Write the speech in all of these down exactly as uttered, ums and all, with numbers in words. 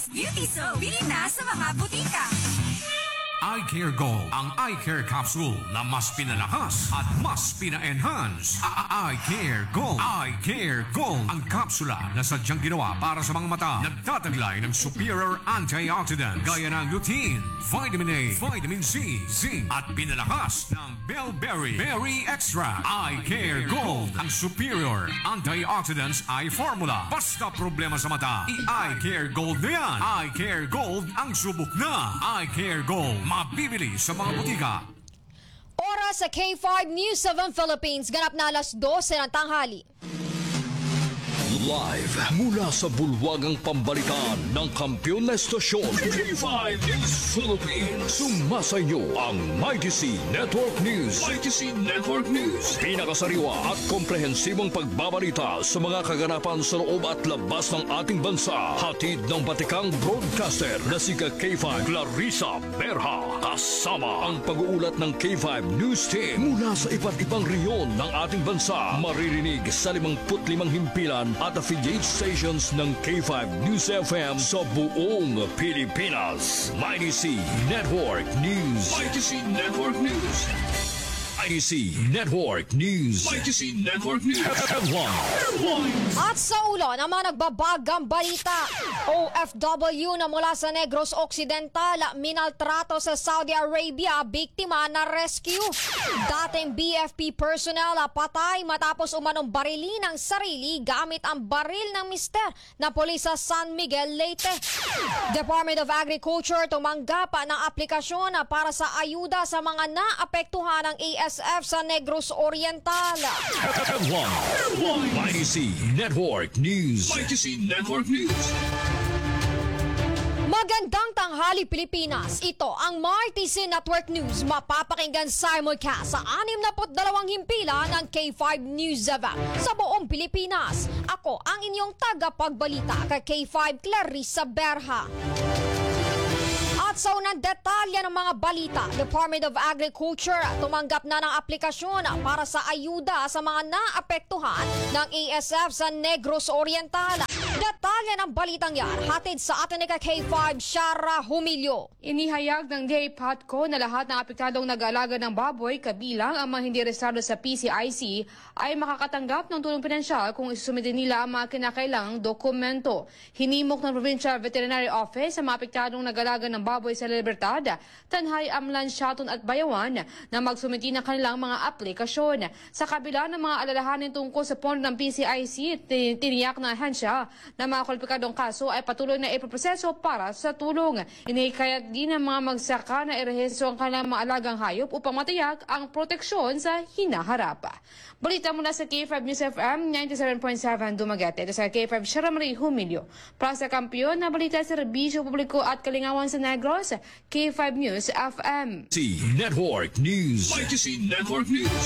Beauty Soap, bili na sa mga butika. Eye Care Gold, ang eye care capsule na mas pinalahas at mas pina-enhance. Eye Care Gold. Eye Care Gold, ang kapsula na sadyang ginawa para sa mga mata. Nagtataglay ng superior antioxidant gaya ng lutein, vitamin A, vitamin C, zinc at pinalahas ng Bellberry Berry Extra. Eye Care Gold, ang superior antioxidants eye formula. Basta problema sa mata, i-Eye Care Gold na yan. Eye Care Gold ang subok na. Eye Care Gold, mabibili sa mga butika. Oras sa K five News seven Philippines, ganap na alas dose ng tanghali. Live mula sa bulwagang pambalitaan ng kampiyon na estasyon K five News Philippines. Sumasa inyo ang Mighty C Network News. Mighty C Network News. Pinakasariwa at komprehensibong pagbabalita sa mga kaganapan sa loob at labas ng ating bansa. Hatid ng batikang broadcaster na si K five Clarissa Berha. Kasama ang pag-uulat ng K five News Team mula sa iba't ibang reyon ng ating bansa. Maririnig sa limangput limang himpilan at affiliate stations ng K five News F M sa buong Pilipinas. Mighty C Network News. Mighty C Network News. Mighty C Network News. Mighty C Network News. Headline. At sa ulo ng mga nagbabagang balita, O F W na mula sa Negros Occidental, minaltrato sa Saudi Arabia, biktima na rescue. Dating B F P personnel patay matapos umanong barilin ang sarili gamit ang baril ng mister na pulis sa San Miguel, Leyte. Department of Agriculture tumanggap ng aplikasyon para sa ayuda sa mga naapektuhan ng A S F sa Negros Oriental. Headline. Mighty C Network News. Mighty C Network News. Magandang tanghali Pilipinas. Ito ang Mighty C Network News. Mapapakinggan simulcast sa anim na dalawang himpilan ng K five News Eva sa buong Pilipinas. Ako ang inyong tagapagbalita kay K five Clarissa Berha. At sa unang detalye ng mga balita, Department of Agriculture tumanggap na ng aplikasyon para sa ayuda sa mga naapektuhan ng A S F sa Negros Oriental. Detalye ng balitang yan, hatid sa atin ni K five Shara Humilio. Inihayag ng D A PATCO na lahat ng apektadong nag-aalaga ng baboy, kabilang ang mga hindi rehistrado sa P C I C, ay makakatanggap ng tulong pinansyal kung isusumite nila ang mga kinakailangang dokumento. Hinimok ng Provincial Veterinary Office sa mga apektadong nag-aalaga ng baboy sa Libertad, Tanhay, Amlan, Shaton at Bayawan na magsumiti ng kanilang mga aplikasyon. Sa kabila ng mga alalahanin tungkol sa pondo ng P C I C, tiniyak na ahensya na mga kwalipikadong kaso ay patuloy na ipoproseso para sa tulong. Inihikayat din ng mga magsaka na irehistro ang kanilang mga alagang hayop upang matiyak ang proteksyon sa hinaharap. Balita mula sa K five News F M ninety-seven point seven Dumaguete. Sa K five Shara Marie Humilio. Para sa kampiyon na balita sa serbisyo publiko at kalingawan sa Negros, K five News F M. C Network News. Mighty C Network News.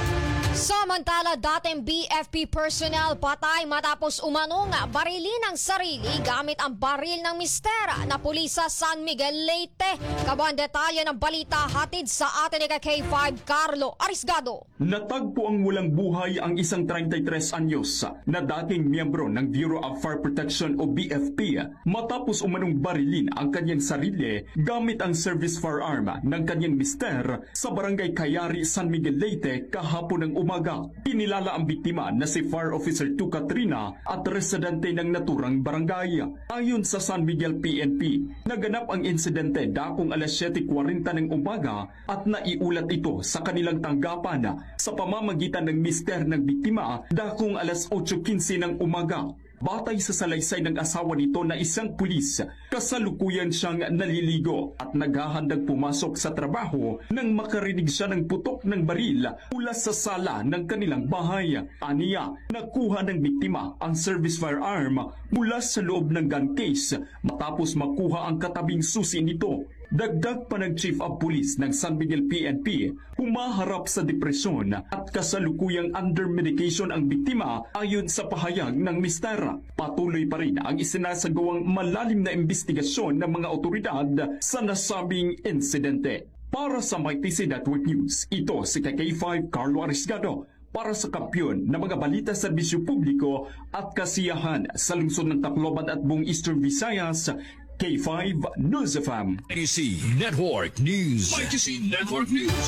Samantala, dating B F P personnel patay matapos umanong barilin ang sarili gamit ang baril ng mister na pulis sa San Miguel, Leyte. Kabuang detalye ng balita hatid sa atin ni K five Carlo Arisgado. Natagpo ang walang buhay ang isang thirty-three anyos na dating miyembro ng Bureau of Fire Protection o B F P matapos umanong barilin ang kanyang sarili gamit ang service firearm ng kanyang mister sa barangay Kayari, San Miguel, Leyte kahapon ng umaga. Pinilala ang biktima na si Fire Officer two Katrina at residente ng naturang barangay. Ayon sa San Miguel P N P, naganap ang insidente dakong alas seven forty ng umaga at naiulat ito sa kanilang tanggapan sa pamamagitan ng mister ng biktima dakong alas eight fifteen ng umaga. Batay sa salaysay ng asawa nito na isang pulis, kasalukuyan siyang naliligo at naghahandang pumasok sa trabaho nang makarinig siya ng putok ng baril mula sa sala ng kanilang bahay. Aniya, nakuha ng biktima ang service firearm mula sa loob ng gun case matapos makuha ang katabing susi nito. Dagdag pa ng Chief of Police ng San Miguel P N P, humaharap sa depresyon at kasalukuyang under medication ang biktima ayon sa pahayag ng mister. Patuloy pa rin ang isinasagawang malalim na investigasyon ng mga otoridad sa nasabing insidente. Para sa Mighty C Network News, ito si K five Carlo Arisgado para sa kampyon na mga balita sa serbisyo publiko at kasiyahan sa lungsod ng Tacloban at buong Eastern Visayas. K five News F M. I T C Network News. I T C Network News.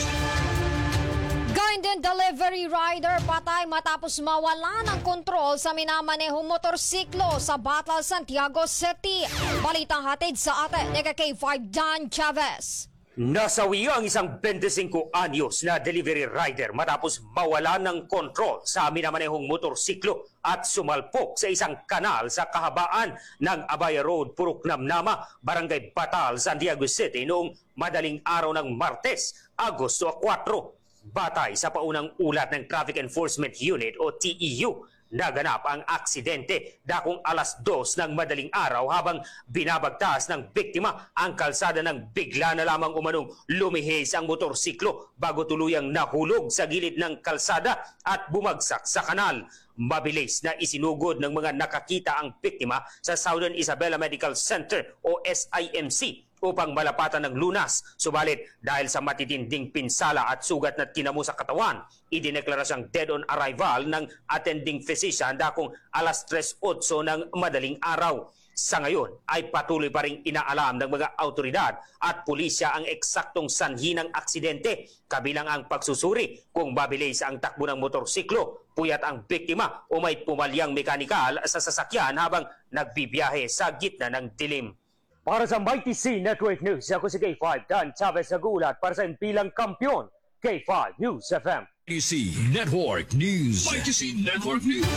Gayun din, delivery rider patay matapos mawala ng kontrol sa minamanehong motorsiklo sa Batal, Santiago City. Balitang hatid sa atin ni K five Dan Chavez. Nasawi ang isang twenty-five anyos na delivery rider matapos mawala ng kontrol sa minamanehong motorsiklo at sumalpok sa isang kanal sa kahabaan ng Abaya Road, Purok Namnama, Barangay Batal, Santiago City noong madaling araw ng Martes, Agosto four. Batay sa paunang ulat ng Traffic Enforcement Unit o T E U, naganap ang aksidente dakong alas dos ng madaling araw habang binabagtas ng biktima ang kalsada ng bigla na lamang umanong lumihis ang motorsiklo bago tuluyang nahulog sa gilid ng kalsada at bumagsak sa kanal. Mabilis na isinugod ng mga nakakita ang biktima sa Southern Isabela Medical Center o S I M C upang malapatan ng lunas. Subalit dahil sa matitinding pinsala at sugat na tinamo sa katawan, idineklara siyang dead on arrival ng attending physician dakong alas tres eight ng madaling araw. Sa ngayon ay patuloy pa ring inaalam ng mga autoridad at pulisya ang eksaktong sanhi ng aksidente, kabilang ang pagsusuri kung mabilis ang takbo ng motorsiklo, puyat ang biktima o may pumalyang mekanikal sa sasakyan habang nagbibiyahe sa gitna ng dilim. Para sa I T C Network News, ako si K five Dan Chavez nagulat para sa impilang kampiyon, K five News F M. I T C Network News. I T C Network News.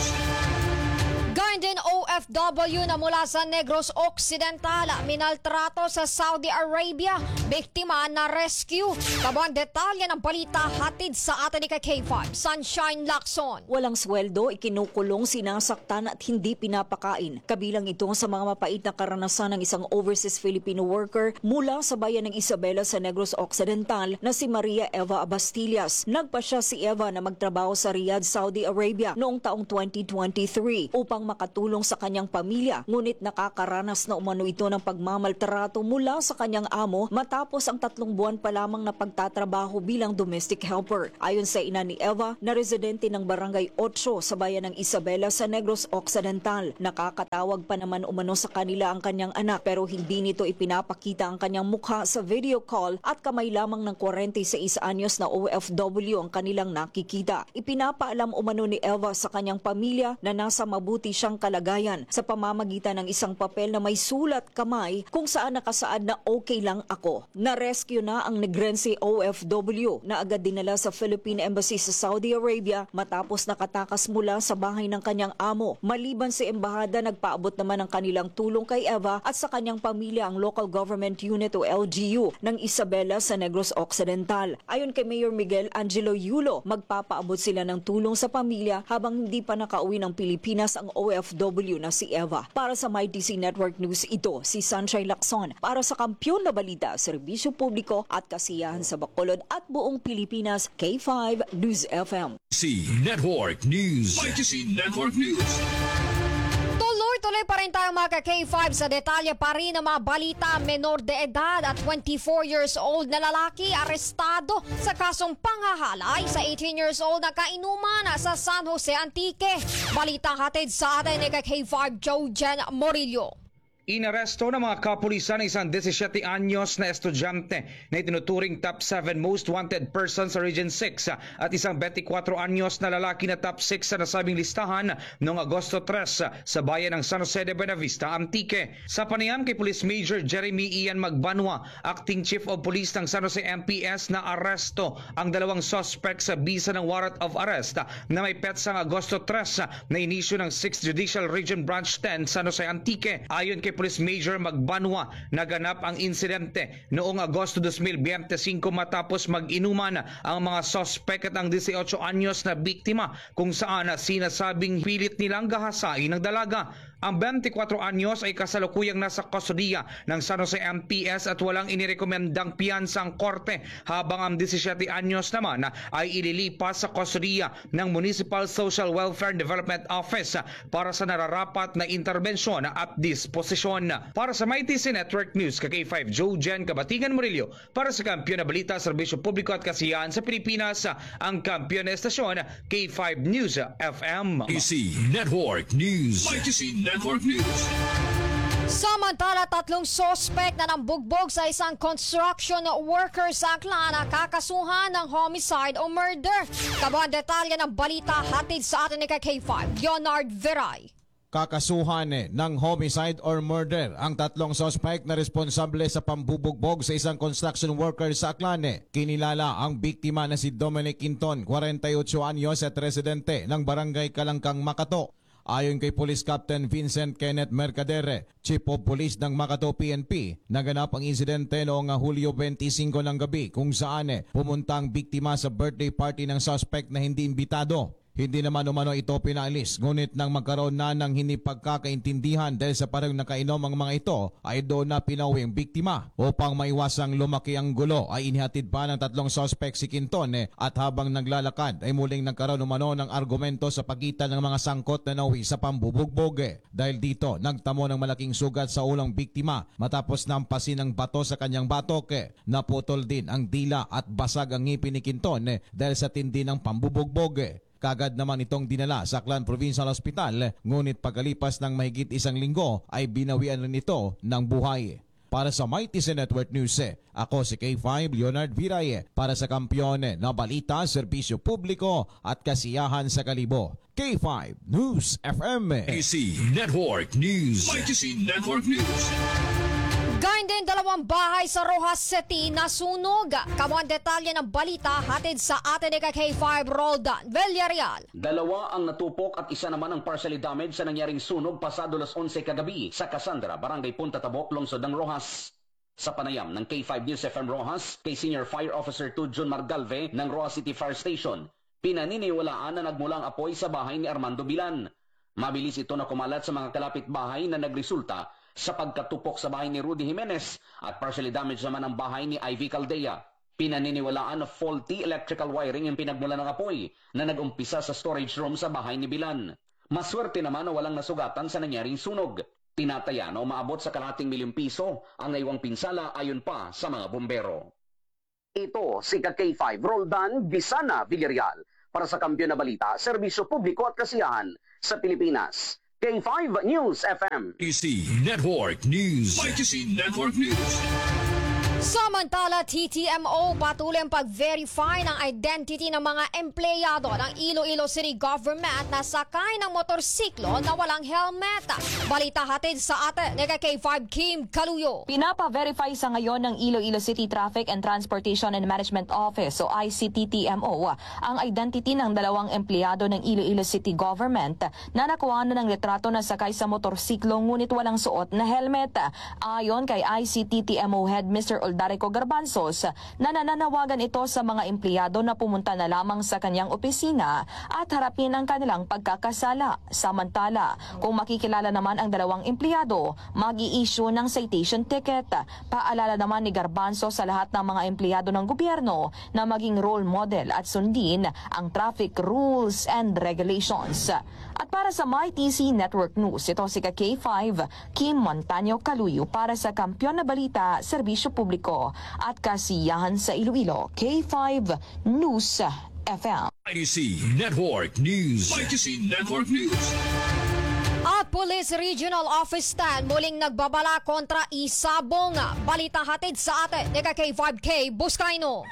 Gayun din, O F W na mula sa Negros Occidental, minaltrato sa Saudi Arabia, biktima na rescue. Kabuang detalye ng balita hatid sa atin ni K five, Sunshine Lacson. Walang sweldo, ikinukulong, sinasaktan at hindi pinapakain. Kabilang ito sa mga mapait na karanasan ng isang overseas Filipino worker mula sa bayan ng Isabela sa Negros Occidental na si Maria Eva Abastillas. Nagpasya si Eva na magtrabaho sa Riyadh, Saudi Arabia noong taong twenty twenty-three upang makatulong sa kanyang pamilya, ngunit nakakaranas na umano ito ng pagmamaltrato mula sa kanyang amo matapos ang tatlong buwan pa lamang na pagtatrabaho bilang domestic helper. Ayon sa ina ni Eva, na residente ng Barangay eight sa bayan ng Isabela sa Negros Occidental, nakakatawag pa naman umano sa kanila ang kanyang anak pero hindi nito ipinapakita ang kanyang mukha sa video call at kamay lamang ng forty-six anyos na O F W ang kanilang nakikita. Ipinapaalam umano ni Eva sa kanyang pamilya na nasa mabuti siyang kalagayan sa pamamagitan ng isang papel na may sulat kamay kung saan nakasaad na okay lang ako. Na-rescue na ang Negrense O F W na agad dinala sa Philippine Embassy sa Saudi Arabia matapos nakatakas mula sa bahay ng kanyang amo. Maliban sa embahada, nagpaabot naman ng kanilang tulong kay Eva at sa kanyang pamilya ang Local Government Unit o L G U ng Isabela sa Negros Occidental. Ayon kay Mayor Miguel Angelo Yulo, magpapaabot sila ng tulong sa pamilya habang hindi pa nakauwi ng Pilipinas ang O F W na si Eva. Para sa I T C Network News, ito si Sunshine Lacson para sa kampiyon na balita, serbisyo publiko at kasiyahan sa Bacolod at buong Pilipinas, K five News F M. I T C Network News. I T C Network News. Tuloy-tuloy pa rin tayo mga K five sa detalye pa rin ng mga balita. Menor de edad at twenty-four years old na lalaki arestado sa kasong panghahalay sa eighteen years old na kainuman sa San Jose Antique. Balitang hatid sa atin ni K five Jojen Morillo. Inaresto ng mga kapulisan ng isang seventeen anyos na estudyante na itinuturing top seven most wanted person sa Region six at isang twenty-four anyos na lalaki na top six sa nasabing listahan noong Agosto three sa bayan ng San Jose de Buenavista, Antique. Sa panayam kay Police Major Jeremy Ian Magbanwa, Acting Chief of Police ng San Jose M P S, na aresto ang dalawang suspect sa bisa ng warrant of arrest na may petsang Agosto three na inisyu ng sixth Judicial Region Branch ten San Jose Antique. Ayon kay Police Major Magbanwa, naganap ang insidente noong Agosto twenty twenty-five matapos mag-inuman ang mga sospek at ang eighteen anyos na biktima kung saan sinasabing pilit nilang gahasain ng dalaga. Ang twenty-four anyos ay kasalukuyang nasa kustodiya ng San Jose M P S at walang inirekomendang piyansa ang korte, habang ang seventeen anyos naman ay ililipas sa kustodiya ng Municipal Social Welfare Development Office para sa nararapat na interbensyon at disposisyon. Para sa M I T C Network News, ka K five Joe Jen Kabatingan Murillo, para sa Kampiyon na Balita, Serbisyo Publiko at Kasiyahan sa Pilipinas, ang kampiyon na estasyon K five News F M. I C Network News. I C Network News. Samantala, tatlong sospek na nambugbog sa isang construction worker sa Aklan na kakasuhan ng homicide o murder. Kabuang detalye ng balita hatid sa atin ni K five, Leonard Veray. Kakasuhan eh, ng homicide or murder ang tatlong suspect na responsable sa pambubugbog sa isang construction worker sa Aclane. Kinilala ang biktima na si Dominic Quinton, forty-eight anyos at residente ng Barangay Kalangkang, Makato. Ayon kay Police Captain Vincent Kenneth Mercadere, Chief of Police ng Makato P N P, naganap ang insidente noong Hulyo twenty-five ng gabi kung saan eh, pumunta ang biktima sa birthday party ng suspect na hindi imbitado. Hindi naman umano ito pinaalis, ngunit nang magkaroon na ng hindi pagkakaintindihan dahil sa parang nakainom ang mga ito, ay doon na pinauwi ang biktima. Upang maiwasang lumaki ang gulo, ay inihatid pa ng tatlong suspect si Quinton eh, at habang naglalakad ay muling nagkaroon umano ng argumento sa pagitan ng mga sangkot na nauwi sa pambubugbog. Eh. Dahil dito, nagtamo ng malaking sugat sa ulang biktima matapos nampasin ng bato sa kanyang batok. Eh. Naputol din ang dila at basag ang ngipin ni Quinton eh, dahil sa tindi ng pambubugbog. Eh. Kagad naman itong dinala sa Aklan Provincial Hospital, ngunit pagkalipas ng mahigit isang linggo ay binawian rin ito ng buhay. Para sa M I T C Network News, ako si K five Leonard Viray, para sa Kampiyon na Balita, Serbisyo Publiko at Kasiyahan sa Kalibo. K five News F M. I C Network News. I C Network News. Gayon din dalawang bahay sa Rojas City nasunog. Kamuang detalye ng balita hatid sa atin ni K five Roldan Villarreal. Dalawa ang natupok at isa naman ang partially damaged sa nangyaring sunog pasado alas onse kagabi sa Cassandra, Barangay Punta Tabok, lungsod ng Rojas. Sa panayam ng K five News F M Rojas, kay Senior Fire Officer two Jun Margalve ng Rojas City Fire Station, pinaniniwalaan na nagmulang apoy sa bahay ni Armando Bilan. Mabilis ito na kumalat sa mga kalapit bahay na nagresulta sa pagkatupok sa bahay ni Rudy Jimenez at partially damaged naman ang bahay ni Ivy Caldea. Pinaniniwalaan na faulty electrical wiring yung pinagmula ng apoy na nag-umpisa sa storage room sa bahay ni Bilan. Maswerte naman na walang nasugatan sa nangyaring sunog. Tinataya na umaabot sa kalahating milyong piso ang naiwang pinsala ayon pa sa mga bumbero. Ito si K five Roldan Bisana Villarreal para sa Kampiyon na Balita, Serbisyo Publiko at Kasiyahan sa Pilipinas. K five News F M. I C Network News. I C Network News. Samantala, T T M O patuloy ang pag-verify ng identity ng mga empleyado ng Iloilo City Government na sakay ng motorsiklo na walang helmet. Balita hatid sa atin ni K five Kim Kaluyo. Pinapa-verify sa ngayon ng Iloilo City Traffic and Transportation and Management Office o I C T T M O ang identity ng dalawang empleyado ng Iloilo City Government na nakuha na ng litrato na sakay sa motorsiklo ngunit walang suot na helmet. Ayon kay I C T T M O Head Mister Darico Garbanzos, na nananawagan ito sa mga empleyado na pumunta na lamang sa kanyang opisina at harapin ang kanilang pagkakasala. Samantala, kung makikilala naman ang dalawang empleyado, mag-i-issue ng citation ticket. Paalala naman ni Garbanzos sa lahat ng mga empleyado ng gobyerno na maging role model at sundin ang traffic rules and regulations. At para sa M I T C Network News, ito si K five Kim Montaño Kaluyo para sa Kampiyon na Balita, Serbisyo Publiko at Kasiyahan sa Iloilo. K five News F M. I C Network News. I C Network News. At Police Regional Office ten muling nagbabala kontra Isabong. Balita hatid sa atin ni K five K Buscaino.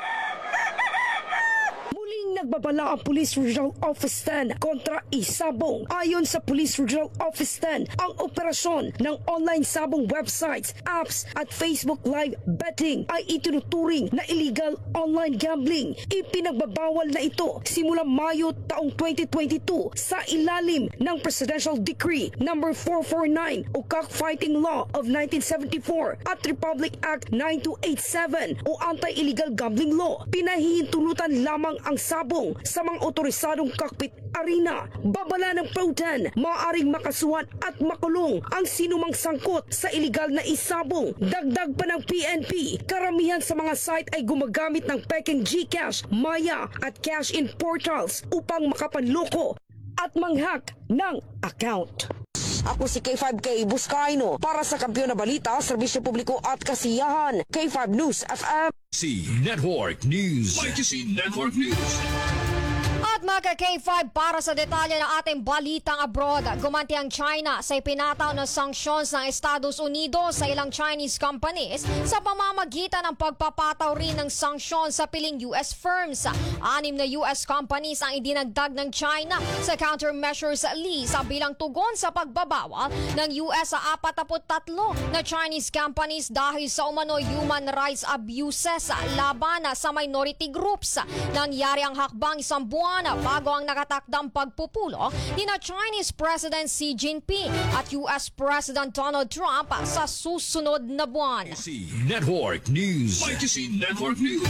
Nagbabala ang Police Regional Office ten kontra Isabong. Ayon sa Police Regional Office ten, ang operasyon ng online sabong websites, apps at Facebook Live betting ay itinuturing na illegal online gambling. Ipinagbabawal na ito simula Mayo taong twenty twenty-two sa ilalim ng Presidential Decree number four forty-nine o Cockfighting Law of nineteen seventy-four at Republic Act nine two eight seven o Anti-Illegal Gambling Law. Pinahihintulutan lamang ang sabong isabong sa mga otorisadong cockpit arena. Babala ng Proton, maaaring makasuhan at makulong ang sinumang sangkot sa iligal na isabong. Dagdag pa ng P N P, karamihan sa mga site ay gumagamit ng peking GCash, Maya at cash-in portals upang makapanloko at manghack ng account. Ako si K five K Buscaino para sa Kampiyon na Balita, Serbisyo Publiko at Kasiyahan. K five News F M. C Network News. Y T C Network News. At mga K five, para sa detalye ng ating balitang abroad, gumanti ang China sa ipinataw na sanctions ng Estados Unidos sa ilang Chinese companies sa pamamagitan ng pagpapataw rin ng sanctions sa piling U S firms. Anim na U S companies ang idinagdag ng China sa countermeasures list bilang tugon sa pagbabawal ng U S sa apataput-tatlo na Chinese companies dahil sa umano human rights abuses laban sa minority groups. Nangyari ang hakbang isang buwan bago ang nakatakdang pagpupulong ni na Chinese President Xi Jinping at U S President Donald Trump sa susunod na buwan. C Network News. Y T C Network News.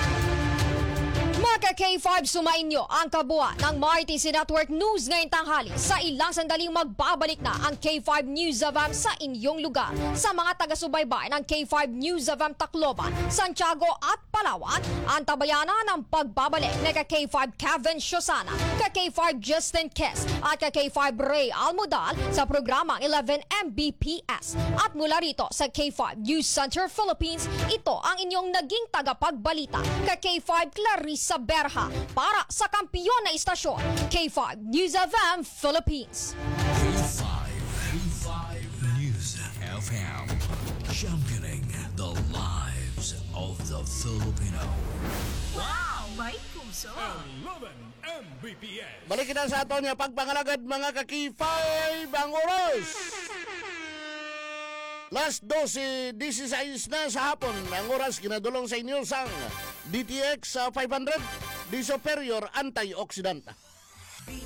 Mga K five, sumain nyo ang kabuuan ng Y T C Network News ngayong tanghali. Sa ilang sandaling magbabalik na ang K five News of M sa inyong lugar. Sa mga taga-subaybay ng K five News of M Tacloban, Santiago at Palawan, ang tabayanan ng pagbabalik ni ka K five Kevin Shosana, ka K five Justin Kiss at ka K five Ray Almodal sa programang eleven M B P S. At mula rito sa K five News Center Philippines, ito ang inyong naging tagapagbalita, ka K five Clarissa Berha para sa kampiyon na istasyon, K five News F M Philippines. K five. K five News F M. Championing the lives of the Filipino. Wow! May puso! eleven M B P S. Balik kita sa aton nga pagpangalagad mga ka-K five ang oras. Last dose, sixteen na sa hapon. Ang oras kinadulong sa inyo sang D T X five hundred, di superior antioxidant.